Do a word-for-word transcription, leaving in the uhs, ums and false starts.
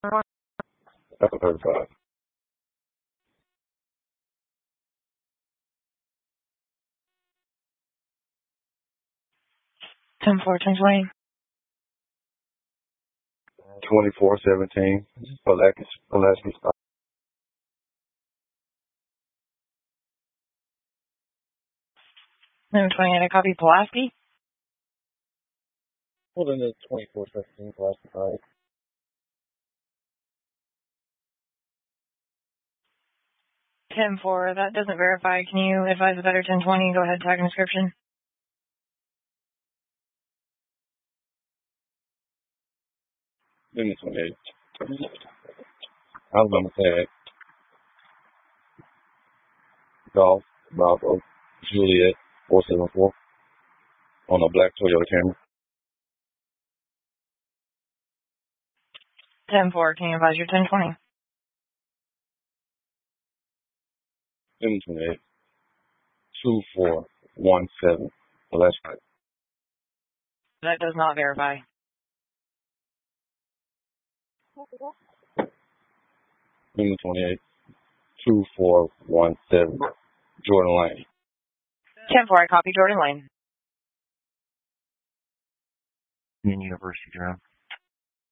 That's a thirty-five. ten four, ten twenty. twenty-four seventeen. Pulaski, Pulaski stop. ten twenty-eight, I copy Pulaski. Well, then it's twenty-four seventeen. Pulaski stop. ten four, that doesn't verify. Can you advise a better ten twenty? Go ahead, tag and description. Then it's twenty-eight. I was going to say Golf, Bravo, Juliet, four seven four on a black Toyota Camry. ten four, can you advise your ten twenty? Then it's twenty-eight. two four one seven. Well, that's right. That does not verify. Then twenty-eight. two four one seven. Jordan Lane. ten four, I copy Jordan Lane. Union University Journal.